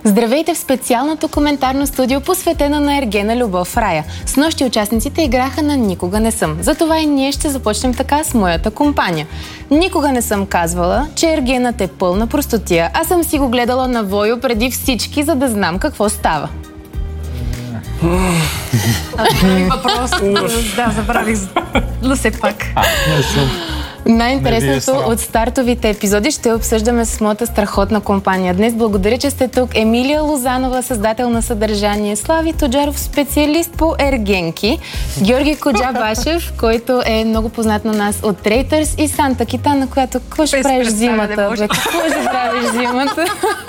Здравейте в специалното коментарно студио, посветено на Ергена Любов в рая. Снощи участниците играха на Никога не съм. Затова и ние ще започнем така с моята компания. Никога не съм казвала, че Ергенът е пълна простотия. Аз съм си го гледала на Войо преди всички, за да знам какво става. Въпрос. Да, забравих. Но все пак. Най-интересното от стартовите епизоди ще обсъждаме с моята страхотна компания. Днес благодаря, че сте тук. Емилия Лозанова, създател на съдържание, Слави Тоджаров, специалист по ергенки, Георги Коджабашев, който е много познат на нас от Traitors, и Санта Китана, която какво ще правиш зимата? Какво ще правиш зимата?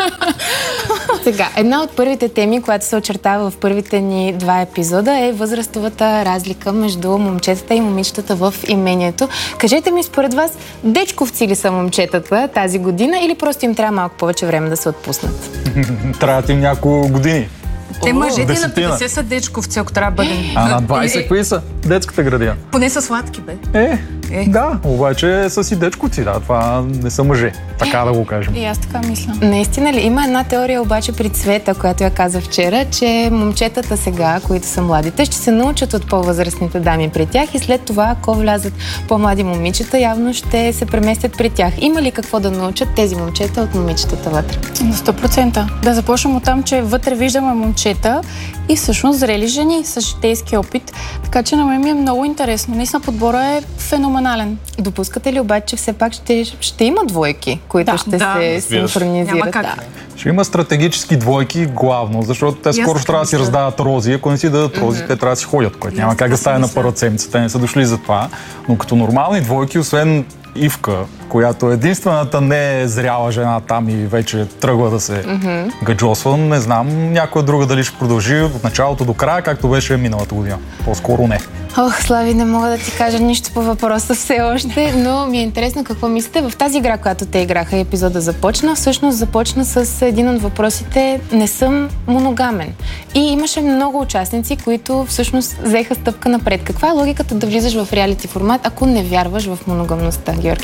Сега, една от първите теми, която се очертава в първите ни два епизода, е възрастовата разлика между момчетата и момичетата в имението. Кажете ми, според вас, дечковци ли са момчетата тази година или просто им трябва малко повече време да се отпуснат? Трябват им няколко години. Те мъжете на 50 са дечковци, ако трябва да бъдем. А на 20 кои са? Детската градина. Поне са сладки, бе. Да, обаче са си дечковци, да, това не са мъже, така да го кажем. И аз така мисля. Наистина ли? Има една теория обаче при Цвета, която я каза вчера, че момчетата сега, които са младите, ще се научат от по-възрастните дами при тях и след това, ако влязат по-млади момичета, явно ще се преместят при тях. Има ли какво да научат тези момчета от момичетата вътре? На 100%. Да започнем от там, че вътре виждаме момчета и всъщност зрели жени с житейски опит, така че на мен ми е много интересно. Наистина подбора е феноменален. Допускате ли обаче, че все пак ще има двойки, които ще се синхронизират? Ще има стратегически двойки главно, защото те скоро ще трябва да си раздават рози. Ако не си дадат рози, те трябва да си ходят, което няма как да стане на първа седмица. Те не са дошли за това. Но като нормални двойки, освен Ивка, която единствената не е зряла жена там и вече тръгва да се гаджосва, не знам някоя друга дали ще продължи от началото до края, както беше миналата година. По-скоро не. Ох, Слави, не мога да ти кажа нищо по въпроса все още, но ми е интересно какво мислите. В тази игра, която те играха и епизода започна, всъщност започна с един от въпросите: не съм моногамен. И имаше много участници, които всъщност взеха стъпка напред. Каква е логиката да влизаш в реалити формат, ако не вярваш в моногамността, Георги?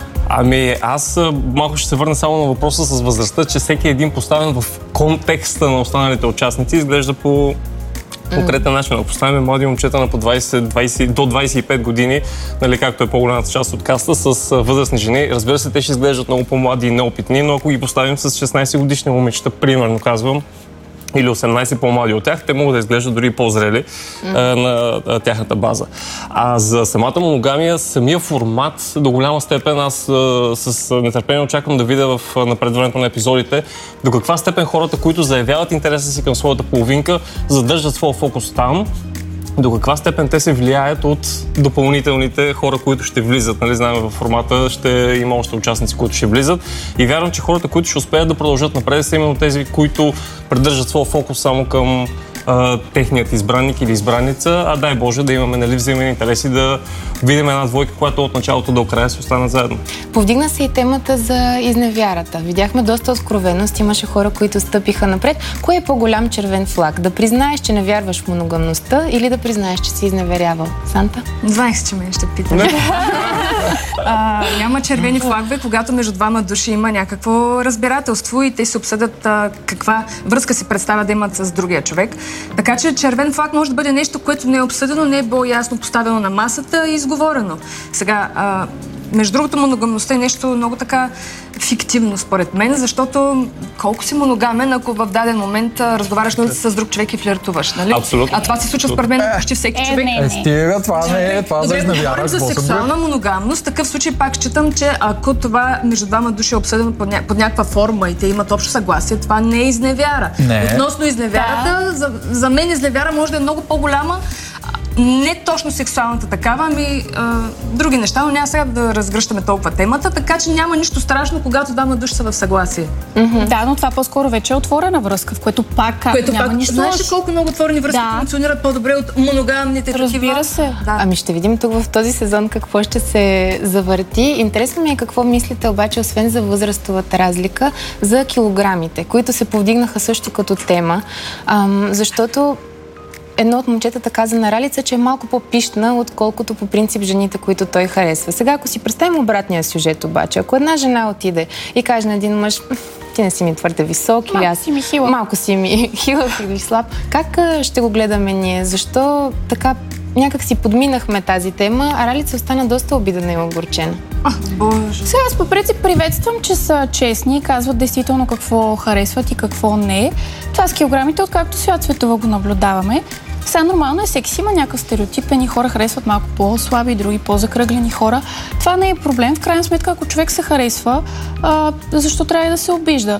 Ами аз малко ще се върна само на въпроса с възрастта, че всеки един поставен в контекста на останалите участници изглежда по конкретен начин. Ако поставяме млади момчета на по 20 до 25 години, нали, както е по-голямата част от каста, с възрастни жени, разбира се, те ще изглеждат много по-млади и неопитни, но ако ги поставим с 16 годишни момичета, примерно казвам, или 18 по-млади от тях, те могат да изглеждат дори по-зрели на тяхната база. А за самата моногамия, самия формат, до голяма степен аз с нетърпение очаквам да видя в напредването на епизодите до каква степен хората, които заявяват интереса си към своята половинка, задържат своя фокус там, до каква степен те се влияят от допълнителните хора, които ще влизат. Нали, знаем, във формата ще има още участници, които ще влизат. И вярвам, че хората, които ще успеят да продължат напред, са именно тези, които придържат своя фокус само към техният избранник или избранница, а дай Боже да имаме, нали, взаимен интереси да видим една двойка, която от началото до края се остана заедно. Повдигна се и темата за изневярата. Видяхме доста откровеност, имаше хора, които стъпиха напред. Кое е по-голям червен флаг? Да признаеш, че не вярваш в моногамността или да признаеш, че си изневерявал? Санта? Знаех, че ме ще питаш. Няма червени флагове, когато между двама души има някакво разбирателство и те се обсъдят каква връзка си представя да имат с другия човек. Така че червен флаг може да бъде нещо, което не е обсъдено, не е било ясно поставено на масата и изговорено. Сега, между другото, моногамността е нещо много така фиктивно, според мен, защото колко си моногамен, ако в даден момент разговаряш с друг човек и флиртуваш, нали? Абсолютно. А това се случва според мен почти всеки човек. Стига, това не е, това за изневяра. Добре, за сексуална моногамност, в такъв случай пак считам, че ако това между двама души е обсъдено под някаква форма и те имат общо съгласие, това не е изневяра. Относно изневярата, за мен изневяра може да е много по-голяма, не точно сексуалната такава, ами други неща, но няма сега да разгръщаме толкова темата, така че няма нищо страшно, когато двама души са в съгласие. Да, но това по-скоро вече е отворена връзка, в което пак няма нищо. Знаеш ли колко много отворени връзки функционират по-добре от моногамните такива? Разбира се. Да. Ами ще видим тук в този сезон какво ще се завърти. Интересно ми е какво мислите обаче, освен за възрастовата разлика, за килограмите, които се повдигнаха също като тема, защото едно от момчетата каза на Ралица, че е малко по-пищна, отколкото по принцип жените, които той харесва. Сега, ако си представим обратния сюжет обаче, ако една жена отиде и каже на един мъж: ти не си ми твърде висок или аз си ми хила. Малко си ми хилав или слаб. Как ще го гледаме ние? Защо така някак си подминахме тази тема, а Ралица остана доста обидена и огорчена? Боже. Сега аз по принцип приветствам, че са честни и казват действително какво харесват и какво не. Това с килограмите, откакто Свят Светова го наблюдаваме. Сега нормално е, всеки си има някакъв стереотип. Едни хора харесват малко по-слаби, други по-закръглени хора. Това не е проблем. В крайна сметка, ако човек се харесва, защо трябва да се обижда?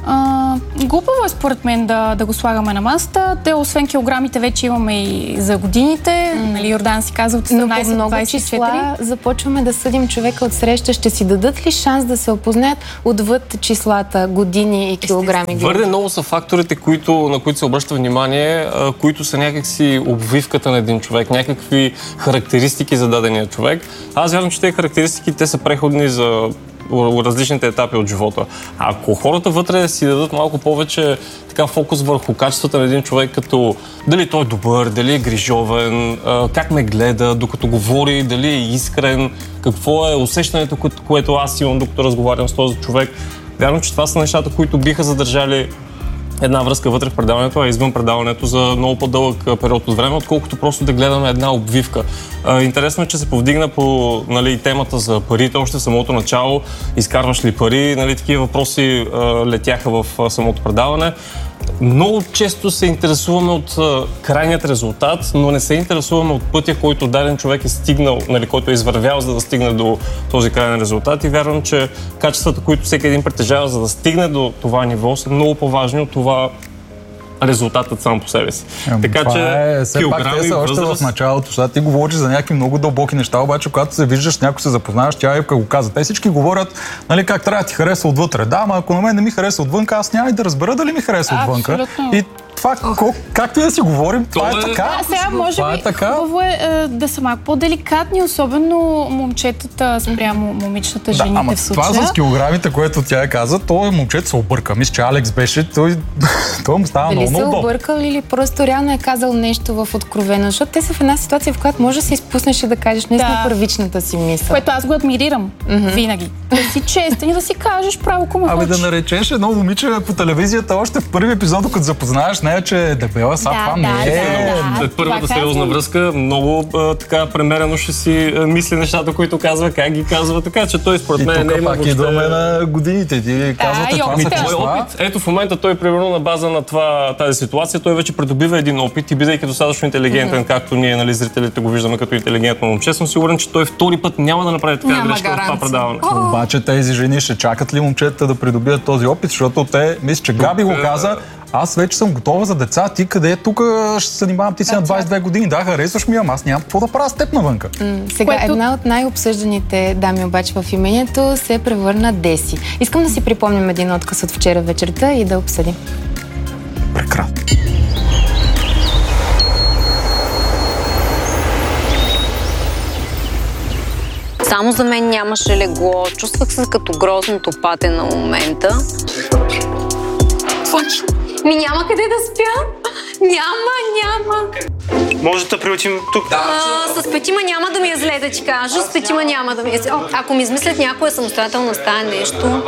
Глупаво е според мен да го слагаме на масата. Те, освен килограмите, вече имаме и за годините. Нали, Йордан си каза от 17 до 24. Числа започваме да съдим човека от среща. Ще си дадат ли шанс да се опознаят отвъд числата, години и килограми? Твърде много са факторите, на които се обръща внимание, които са някакси обвивката на един човек, някакви характеристики за дадения човек. Аз вярвам, че тези характеристики те са преходни за различните етапи от живота. Ако хората вътре си дадат малко повече така фокус върху качествата на един човек, като дали той е добър, дали е грижовен, как ме гледа, докато говори, дали е искрен, какво е усещането, което аз имам, докато разговарям с този човек. Вярвам, че това са нещата, които биха задържали една връзка вътре в предаването, а извън предаването за много по-дълъг период от време, отколкото просто да гледаме една обвивка. Интересно е, че се повдигна по темата за парите още в самото начало. Изкарваш ли пари? Такива въпроси летяха в самото предаване. Много често се интересуваме от крайният резултат, но не се интересуваме от пътя, който даден човек е стигнал, който е извървял, за да стигне до този крайен резултат. И вярвам, че качествата, които всеки един притежава, за да стигне до това ниво, са много по-важни от това резултатът сам по себе си. Така че все пак те са още в началото. Сега ти говориш за някакви много дълбоки неща, обаче когато се виждаш, някой се запознаваш, тя Евка го каза. Те всички говорят, как трябва да ти хареса отвътре. Да, ама ако на мен не ми хареса отвънка, аз няма и да разбера дали ми хареса отвънка. Абсолютно. И това, както и да си говорим, това е така. Сега може би хубаво е да са малко по-деликатни, особено момчетата спрямо момичетата, жените в случая. Това с килограмите, което тя каза, той момчето се обърка. Мисля, че Алекс беше, той му става много удобно. Дали се объркал или просто реално е казал нещо в откровено, защото те са в една ситуация, в която може да се изпуснеш и да кажеш наистина първичната си мисъл. Което аз го адмирирам винаги. Да си честен и да си кажеш право кому хочеш. Да наречеш едно момиче по телевизията още в първи епизод, докато запознаеш нея, че е дебела, това не е. След първата сериозна връзка много така премерено ще си мисли нещата, които казва, как ги казва, така че той според мен не има въобще... И тук пак идваме на годините. Ти казвате това са числа. Ето в момента той примерно на база на тази ситуация, той вече придобива един опит и бидейки достатъчно интелигентен, както ние, зрителите го виждаме като интелигентно момче, съм сигурен, че той втори път няма да направи така грешка в това предаване. Обаче тези жени ще чакат ли момчетата да придобият този опит, защото те, мисля, че Габи го каза, аз вече съм готова за деца, ти къде е тук, ще се занимавам, ти си на 22 години, харесваш ми, ама аз нямам какво да правя с теб навънка. Сега една от най-обсъжданите дами обаче в имението се превърна Деси. Искам да си припомним един отказ от вчера вечерта и да обсъдим. Прекрасно. Само за мен нямаше легло, чувствах се като грозното пате на момента. Няма къде да спя. Няма. Може да приучим тук. С петима няма да ми е зле, да ти кажа. С петима няма да ми е зле. Ако ми измислят някоя самостоятелна стая нещо,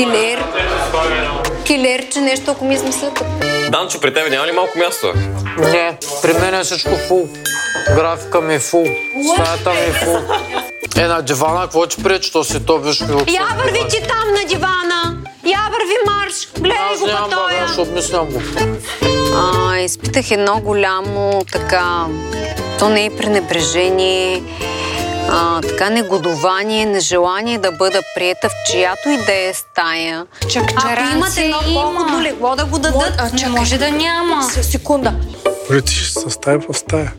килерче нещо, ако ми измислят. Данчо, при тебе няма ли малко място? Не, при мен е всичко фул. Графика ми е фул. Стаята ми е фул. На дивана, какво ти пречи, то си то виж какво? Я върви ти там на дивана! Я върви марш! Гледай го по тоя! Аз обмислям го. Изпитах едно голямо така... То не е пренебрежение, така негодование, нежелание да бъда приета в чиято и да е стая. Ако имате едно по-худно легло да го дадат, не може да няма. Секунда. Летиш със стая в стая.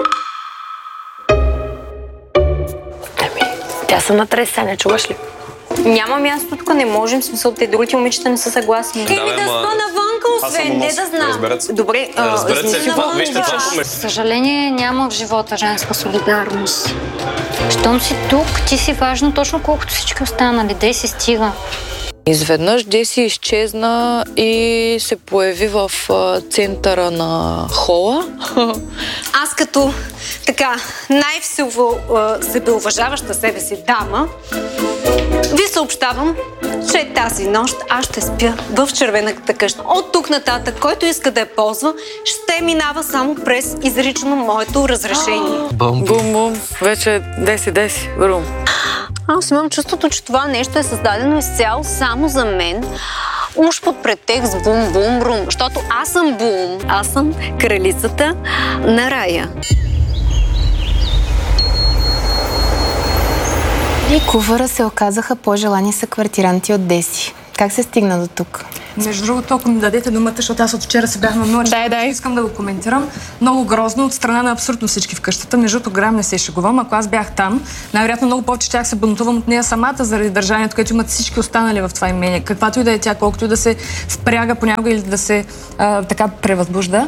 Тя се натреса, не чуваш ли? Няма място тук, не можем, смисъл, те другите момичета не са съгласни. Да спа навънка, освен, не да знам. Добре, съжаление, няма в живота женска солидарност. Щом си тук, ти си важно точно колкото всички останали. Дей си стига. Изведнъж Деси изчезна и се появи в центъра на хола. Аз като така най-себеуважаваща себе си дама, Ви съобщавам, че тази нощ аз ще спя в червената къща. От тук нататък, който иска да я ползва, ще минава само през изрично моето разрешение. Бум-бум, вече 10-10, рум. Аз имам чувството, че това нещо е създадено изцяло само за мен. Уж под претекст бум-бум-рум, защото аз съм бум, аз съм кралицата на рая. И кувъра се оказаха по-желани съквартиранти от Деси. Как се стигна до тук? Между другото, ако ми дадете думата, защото аз от вчера се бях на нощ, искам да го коментирам. Много грозно от страна на абсолютно всички в къщата. Между другото, грам не се шегувам. Ако аз бях там, най-вероятно много повече щях се бунтувам от нея самата заради държанието, което имат всички останали в това имение. Каквато и да е тя, колкото и да се впряга понякога или да се така превъзбужда.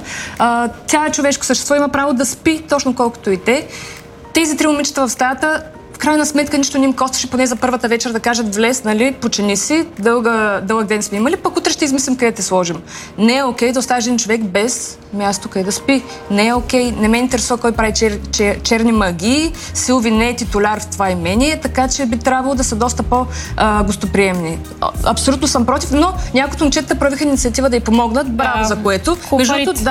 Тя е човешко същество, има право да спи точно колкото и те. Тези три момичета в стаята, в крайна сметка нищо не им костваше, поне за първата вечер да кажат: влез, нали, почини си, дълъг ден сме имали, пък утре ще измислим къде те сложим. Не е окей да оставиш един човек без място къде да спи. Не е окей. Не ме интересува кой прави черни магии. Силви не е титуляр в това имение, така че би трябвало да са доста по-гостоприемни. Абсолютно съм против, но някои момчета правиха инициатива да й помогнат. Браво за което. Между другото,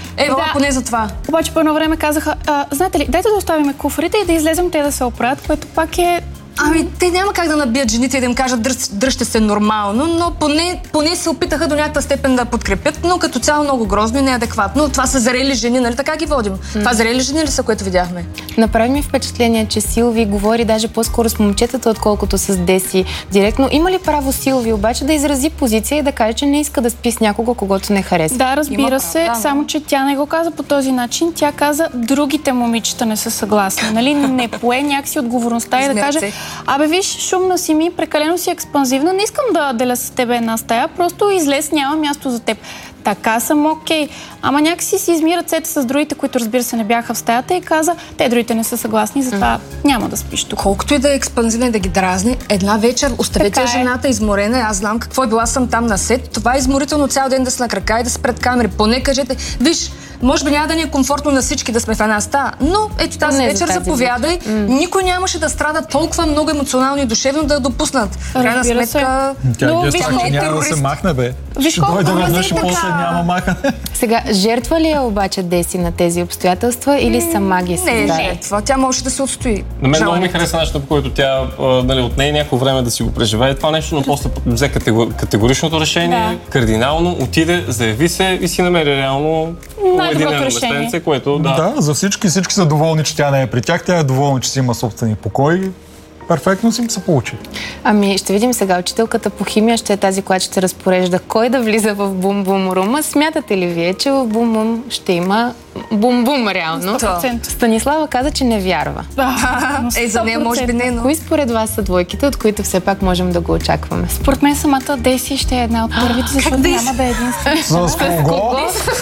поне за това. Обаче по едно време казаха: знаете ли, дайте да оставим куфарите и да излезем те да се оправят, което пак е... Ами, те няма как да набият жените и да им кажат: дръжте се нормално, но поне се опитаха до някаква степен да подкрепят, но като цяло много грозно и неадекватно. Това са зрели жени, нали така ги водим? Това зрели жени ли са, което видяхме? Направи ми впечатление, че Силви говори даже по-скоро с момчетата, отколкото с Деси. Директно. Има ли право Силви обаче да изрази позиция и да каже, че не иска да спи с някого, когото не харесва? Да, разбира се, само че тя не го каза по този начин. Тя каза: другите момичета не са съгласни. Нали? Не пое някакси отговорността и да каже: абе, виж, шумна си ми, прекалено си експанзивна, не искам да деля с теб една стая, просто излез, няма място за теб. Така съм окей. Ама някакси си изми ръцете с другите, които, разбира се, не бяха в стаята, и каза: те другите не са съгласни, затова няма да спиш тук. Колкото и да е експанзивна и да ги дразни, една вечер оставете жената изморена. Аз знам какво е, била съм там на сет. Това е изморително цял ден да си на крака и да си пред камери. Поне кажете: виж, може би няма да ни е комфортно на всички да сме в една стая, но ето тази вечер заповядай. Никой нямаше да страда толкова много емоционално и душевно да допуснат. Крайна сметка... Тя няма да се махне, бе. Ще дойде веднъж и после няма махане. Сега, жертва ли е обаче Деси на тези обстоятелства или сама ги създаде? Не е жертва, тя може да се отстои. На мен много ми хареса нещо, по което тя отне някакво време да си го преживее това нещо, но после взе категоричното решение, кардинално, отиде, заяви се и си намери реално единено местенце, което да, за всички са доволни, че тя не е при тях, тя е доволна, че си има собствени покой. Перфектно си се получи. Ами, ще видим сега. Учителката по химия ще е тази, която ще разпорежда кой да влиза в бум-бум рума. Смятате ли вие, че в бум-бум ще има бум-бум реално? 100%. Станислава каза, че не вярва. За нея може би не, но... Кои според вас са двойките, от които все пак можем да го очакваме? Според мен самата Деси ще е една от първите, защото няма да е единствена. С кого?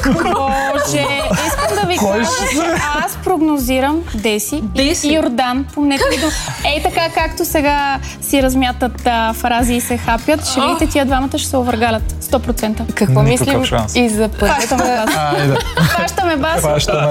Боже, искам да ви кажа, че аз прогнозирам Деси и Йордан. Помнете ли ей така, както сега си размятат фрази и се хапят, ще видите, тия двамата ще се овъргалят. 100%. Какво мислим и за първата? Фащаме бас.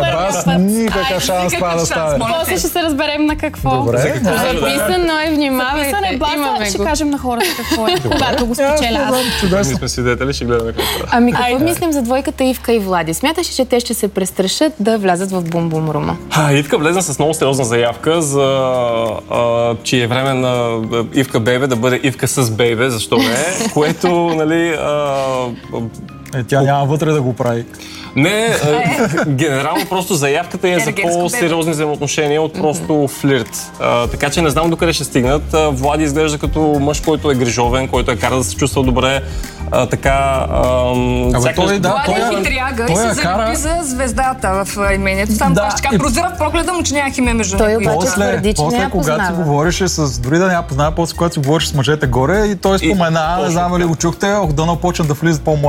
Никакъв шанс това да стане. После ще се разберем на какво. Добре. Записано и внимавайте. Записано е, ще кажем на хората какво е, когато го спечеля аз. Ние сме свидетели, ще гледаме какво. Ами какво мислим за двойката Ивка и Влади? Смяташ ли, че те ще се престрашат да влязат в бум-бум рума? Ивка влезна с много сериозна заявка за че е време на Ивка Бейбе да бъде Ивка с Бейбе, защо не? Което, нали... Тя няма вътре да го прави. Не, генерално просто заявката е за по-сериозни взаимоотношения от просто флирт. Така че не знам докъде ще стигнат. Влади изглежда като мъж, който е грижовен, който е кара да се чувства добре. Така... Влади е хитряга и се залюби за звездата в имението. Там така прозира в погледа му, че няма химия между него. Той обаче твърди, че не я когато си говореше с... Дори да не я познава, после когато си говореше с мъжете горе и той спомена, не знам ли го чухте, дано почнат да влизат по-млади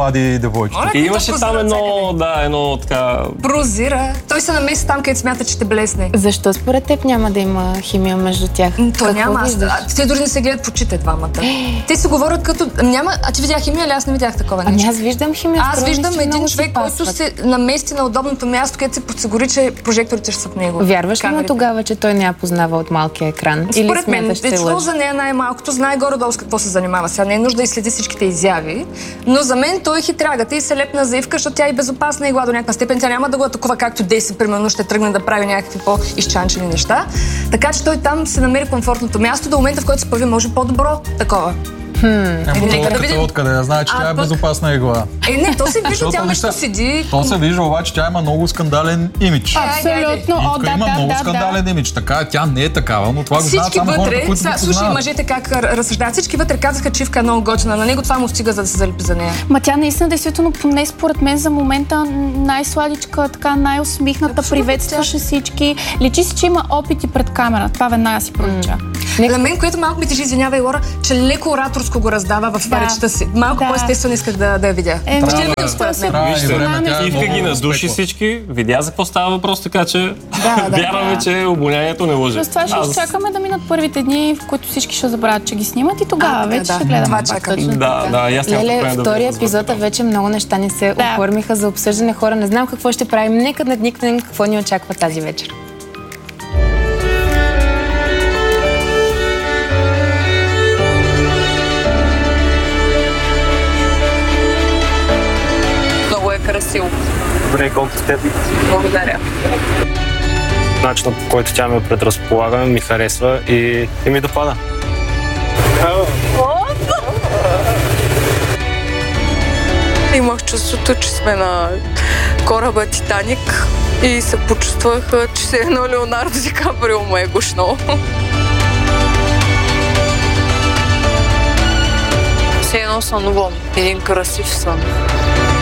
девойки. И имаше там едно така... Прозира. Той се намеси там, където смята, че ще блесне. Защо според теб няма да има химия между тях? То няма. Те дори не се гледат по очите двамата. Те се говорят като... Няма... А ти видях химия, аз не видях такова нещо. Ами аз виждам химия. Аз виждам един човек, който се намести на удобното място, където се подсигури, че прожекторите ще са в него. Вярваш ли на тогава, че той не я познава от малкия екран? Според мен, за нея най-малкото знае горе-долу с какво се занимава. Сега не е нужда да изследи всичките изяви, но за мен той е хитрагата и се лепна за Ивка, защото тя е безопасна и до някаква степен. Тя няма да го атакува както Деси, примерно, ще тръгне да прави някакви по-изчанчени неща. Така че той там се намери комфортното място до момента, в който се появи, може по-добро такова. Нека да видим. Откъде да знае, че тя е безопасна игла. Не, то се вижда, тя нещо седи. То се вижда, обаче тя има много скандален имидж. Абсолютно. Ивка има много скандален имидж. Така, тя не е такава, но това го знаят само хората, които го слушай, мъжете как разсъждават. Всички вътре казаха, че Ивка е много готина. На него това му стига, за да се залепи за нея. Ма тя наистина, действително, поне според мен за момента най-сладичка, така най-усмихната, приветстваше всички. Личи си, че има опити пред камера. Това веднага си пролича. На мен, което малко ми тежи, извинявай, Лора, че леко ораторско го раздава в речта си. Малко по-естествено исках да я видя. Ще видим според мен. Ивка ги надуши всички, видя за какво става въпрос, така че вярваме, че обонянието не лъже. С това ще чакаме да минат първите дни, в които всички ще забравят, че ги снимат и тогава вече ще гледаме. Леле, втория епизод вече много неща ни се оформиха за обсъждане. Хора, не знам какво ще правим. Нека да вникнем какво ни очаква тази вечер. Красиво. Добре, колкото теб. Благодаря. Начинът, по който тя ме предразполага, ми харесва и ми допада. Имах чувството, че сме на кораба Титаник и се почувствах, че се едно Леонардо Ди Каприо му е гушно. Все едно сънувам. Един красив сън.